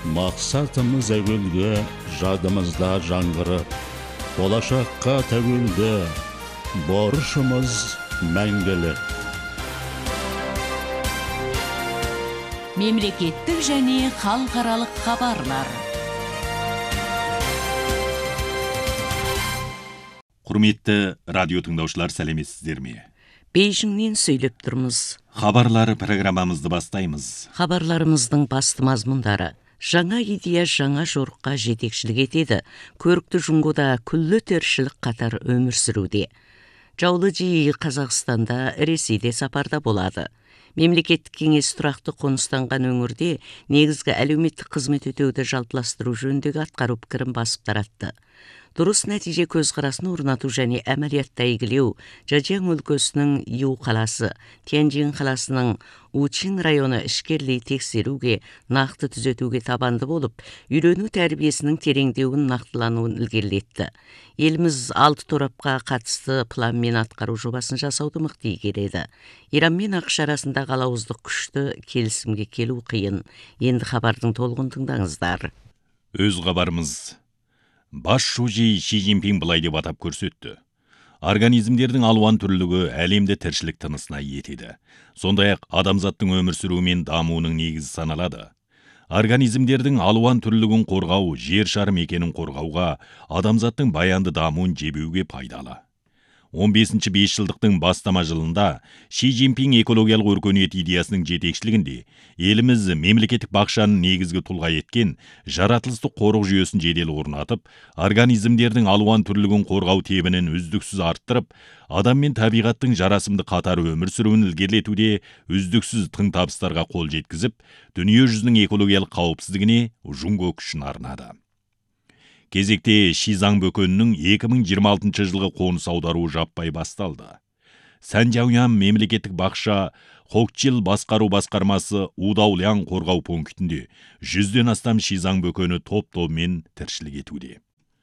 Мақсатымыз әуелгі, жадымызда жаңғырып, болашаққа тәуелді, борышымыз мәңгілік. Мемлекеттік және халықаралық хабарлар. Құрметті радио тыңдаушылар, сәлеметсіздер ме? Бейжіңнен сөйлеп тұрмыз. Хабарлар программамызды бастаймыз. Хабарларымыздың басты мазмұндары: жаңа идея жаңа жорыққа жетекшілік етеді. Көрікті Жұңгода күллі тіршілік қатар өмір сүруде. Жаулы жиі Қазақстанда, Ресейде сапарда болады. Мемлекеттік кеңес тұрақты қоныстанған өңірде негізгі әлеуметтік қызмет өтеуді жалпыластыру жөніндегі атқару пікірін басып таратты. Дұрыс нәтиже көзқарасын орнату және әмәлиятта игілеу Жажяң өлкесінің Ю қаласы, Тяньжин қаласының Учин районы ішкерлей тексеруге, нақты түзетуге табанды болып, үйрену тәрбиесінің тереңдеуін нақтылануын ілгерілетті. Еліміз 6 торапқа қатысты планмен атқару жобасын жасауды мықты игереді. Иран мен ақш арасында қалауыздық күшті, келісімге келу қиын. Енді хабардың толығын тыңдаңыздар. Өз хабарымыз. Бас шужи Ши Цзиньпин былай деп атап көрсетті. Организмдердің алуан түрлігі әлемде тіршілік тынысына етеді. Сондай-ақ адамзаттың өмір сүруі мен дамуының негізі саналады. Организмдердің алуан түрлігін қорғау, жер шары мекенін қорғауға, адамзаттың баянды дамуын жебеуге пайдалы. 15-ші бесжылдықтың бастама жылында Ши Цзиньпин экологиялық өркениет идеясының жетекшілігінде еліміз мемлекеттік бақшаның негізгі тұлға еткен жаратылыстық қорық жүйесін жедел орнатып, организмдердің алуан түрлігін қорғау тебінін үздіксіз арттырып, адам мен табиғаттың жарасымды қатар өмір сүруін ілгерілетуде үздіксіз тың табыстарға қол жеткізіп, дүние жүзінің экологиялық қауіпсіздігіне Жұңго күшін арнады. Кезекте Шизаң бөкенінің 2026 жылғы қоныс аударуы жаппай басталды. Санжаоян мемлекеттік бақша Хокчил басқару басқармасы Удаулян қорғау пунктінде 100-ден астам Шизаң бөкені топ-тобымен тіршілік етуде.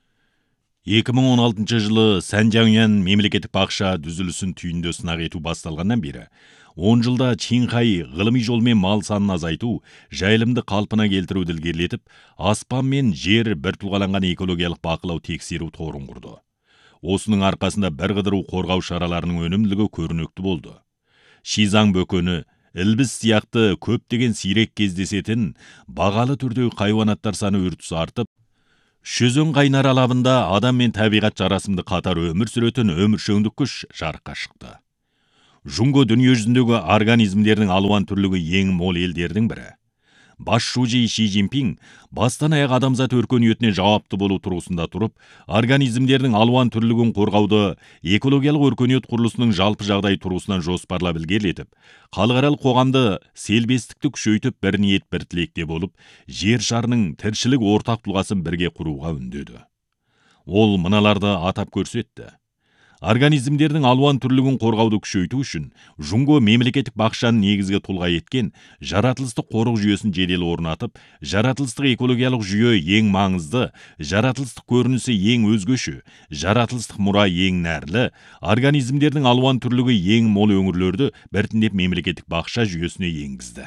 2016 жылы Санжаоян мемлекеттік бақша дүзілісін түйінді сынақ ету басталғаннан бері 10 жылда Чинхай ғылыми жолмен мал санын азайту, жайылымды қалпына келтіруді ілгерілетіп, аспан мен жер бір тұлғаланған экологиялық бақылау тексеру торын құрды. Осының арқасында бір қыдыру қорғау шараларының өнімділігі көрнекті болды. Шизаң бөкені, ілбіс сияқты көптеген сирек кездесетін бағалы түрдегі хайуанаттар саны үрдісі артып, Шөзен қайнар алабында адам мен табиғат жарасымды қатар өмір сүретін өміршеңдік күш жарыққа шықты. Жұңго дүние жүзіндегі организмдердің алуан түрлігі ең мол елдердің бірі. Бас шужи Ши Цзиньпин бастан аяқ адамзат өркениетіне жауапты болу тұрғысында тұрып, организмдердің алуан түрлігін қорғауды экологиялық өркениет құрылысының жалпы жағдай тұрғысынан жоспарлап ілгерілетіп, халықаралық қоғамды селбестікті күшейтіп бір ниет бір тілекте болып, жер шарының тіршілік ортақ тұлғасын бірге құруға үндеді. Ол мыналарды атап көрсетті. Организмдердің алуан түрлігін қорғауды күшейту үшін Жұңго мемлекеттік бақшаның негізгі тұлға еткен жаратылыстық қорық жүйесін жедел орнатып, жаратылыстық экологиялық жүйе ең маңызды, жаратылыстық көрінісі ең өзгеше, жаратылыстық мұра ең нәрлі, организмдердің алуан түрлігі ең мол өңірлерді біртіндеп мемлекеттік бақша жүйесіне енгізді.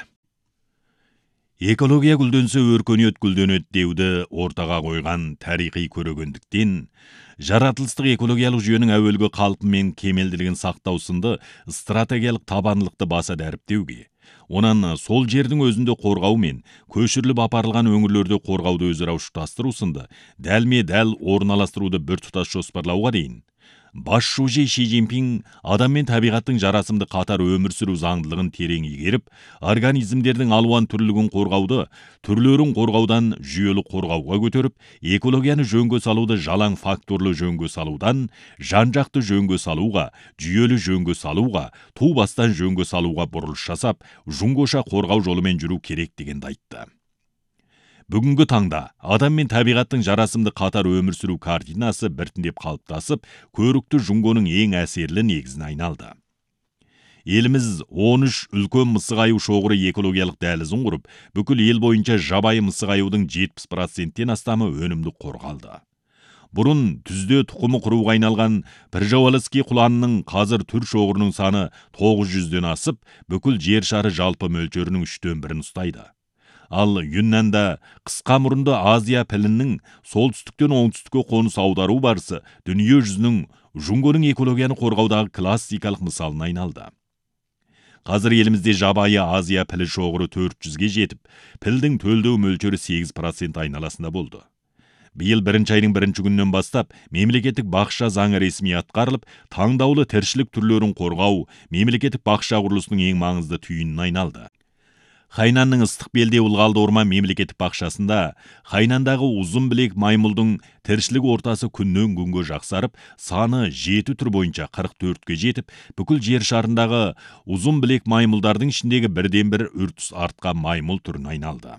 Экология гүлденсе өркениет гүлденеді деуді ортаға қойған тарихи көрегендіктен, жаратылыстық экологиялық жүйенің әуелгі қалпы мен кемелділігін сақтау сынды стратегиялық табандылықты баса дәріптеуге, онан сол жердің өзінде қорғау мен көшіріліп апарылған өңірлерде қорғауды өзара ұштастыру сынды дәлме-дәл орналастыруды біртұтас жоспарлауға дейін, Бас шужи Ши Цзиньпин адам мен табиғаттың жарасымды қатар өмір сүру заңдылығын терең игеріп, организмдердің алуан түрлігін қорғауды, түрлерін қорғаудан жүйелі қорғауға көтеріп, экологияны жөнге салуды жалаң факторлы жөнге салудан, жан-жақты жөнге салуға, жүйелі жөнге салуға, ту бастан жөнге салуға бұрылыс жасап, Жұңгоша қорғау жолымен жүру керек дегенді айтты. Бүгінгі таңда адам мен табиғаттың жарасымды қатар өмір сүру картинасы біртіндеп қалыптасып, көрікті Жұңгоның ең әсерлі негізіне айналды. Еліміз 13 үлкен мысық аю шоғыры экологиялық дәлізін құрып, бүкіл ел бойынша жабайы мысық аюдың 70%-тен астамы өнімді қорғалды. Бұрын түзде тұқымы құруға айналған Пржевальский құланының қазір түр шоғырының саны 900-ден асып, бүкіл жер шары жалпы мөлшерінің 3/1 ұстайды. Ал Юннанда қысқа мұрынды Азия піліннің солтүстіктен оңтүстікке қоныс аудару барысы дүние жүзінің Жунгоның экологияны қорғаудағы классикалық мысалына айналды. Қазір елімізде жабайы Азия пілі шоғыры 400-ге жетіп, пілдің төлдеу мөлшері 8% айналасында болды. Биыл 1 айдың 1 күнінен бастап мемлекеттік бақша заңы ресми атқарылып, таңдаулы тіршілік түрлерін қорғау мемлекеттік бақша құрылысының ең маңызды түйініне айналды. Хайнанның ыстық белде Ылғалды орман мемлекеттік бақшасында Хайнандағы ұзын білек маймылдың тіршілік ортасы күннен күнге жақсарып, саны 7 түр бойынша 44-ге жетіп, бүкіл жер шарындағы ұзын білек маймылдардың ішіндегі бірден-бір үртіс артқан маймыл түріне айналды.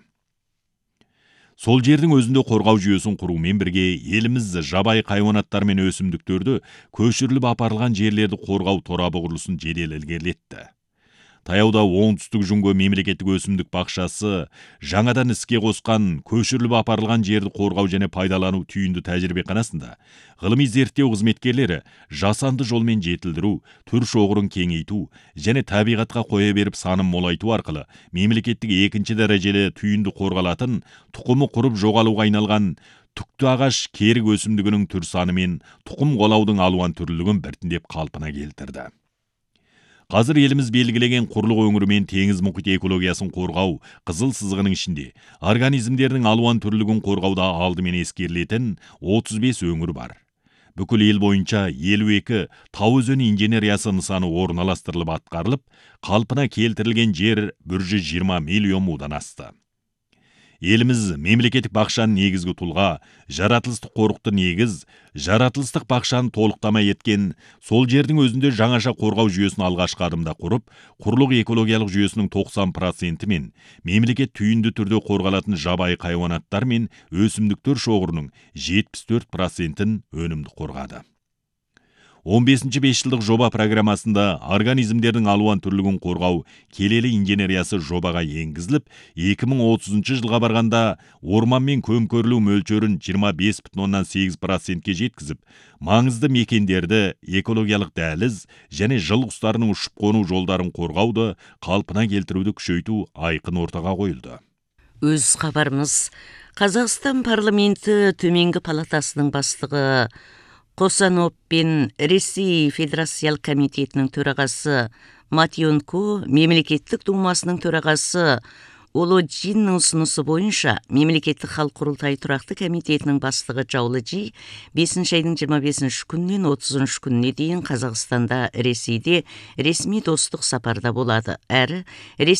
Сол жердің өзінде қорғау жүйесін құрумен бірге еліміз жабайы хайуанаттар мен өсімдіктерді көшіріліп апарылған жерлерді қорғау торабы құрылысын жедел ілгерілетті. Таяуда оңтүстік Жунго мемлекеттік өсімдік бақшасы жаңадан іске қосқан көшіріліп апарылған жерді қорғау және пайдалану түйінді тәжірибеханасында ғылыми зерттеу қызметкерлері жасанды жолмен жетілдіру, түр шоғырын кеңейту және табиғатқа қоя беріп санын молайту арқылы мемлекеттік екінші дәрежелі түйінді қорғалатын, тұқымы құрып жоғалуға айналған түкті ағаш керік өсімдігінің түр саны мен тұқым қуалаудың алуан түрлілігін біртіндеп қалпына келтірді. Қазір еліміз белгілеген құрлық өңірі мен теңіз мұхит экологиясын қорғау қызыл сызығының ішінде организмдердің алуан түрлілігін қорғауда алдымен ескерілетін 35 өңір бар. Бүкіл ел бойынша 52 тау өзені инженериясы нысаны орналастырылып атқарылып, қалпына келтірілген жер 120 миллион мудан асты. Еліміз мемлекеттік бақшаның негізгі тұлға, жаратылыстық қорықты негіз, жаратылыстық бақшаны толықтамай еткен, сол жердің өзінде жаңаша қорғау жүйесін алғашқы адымда құрып, құрлық экологиялық жүйесінің 90% мен мемлекет түйінді түрде қорғалатын жабайы хайуанаттар мен өсімдіктер шоғырының 74%-ін өнімді қорғады. 15-ші 5 жылдық жоба программасында организмдердің алуан түрлігін қорғау келелі инженериясы жобаға енгізіліп, 2030 жылға барғанда орман мен көмкөрілу мөлшерін 25,8%-ке жеткізіп, маңызды мекендерді экологиялық дәліз және жыл құстарының ұшып қону жолдарын қорғауды қалпына келтіруді күшейту айқын ортаға қойылды. Өз хабарымыз Қазақстан парламенті төменгі палатасының бастығы Қосанов пен Ресей Федерациялық комитетінің төрағасы Матьонко, мемлекеттік думасының төрағасы Олоджиннің ұсынысы бойынша мемлекеттік халық құрылтайы тұрақты комитетінің бастығы Жаулыжи 5 айдың 25 күннен 30 күніне дейін Қазақстанда Ресейде ресми достық сапарда болады. Әрі